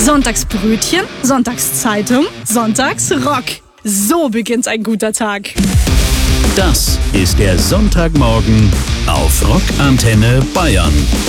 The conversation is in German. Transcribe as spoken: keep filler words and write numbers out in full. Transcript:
Sonntagsbrötchen, Sonntagszeitung, Sonntagsrock. So beginnt ein guter Tag. Das ist der Sonntagmorgen auf Rockantenne Bayern.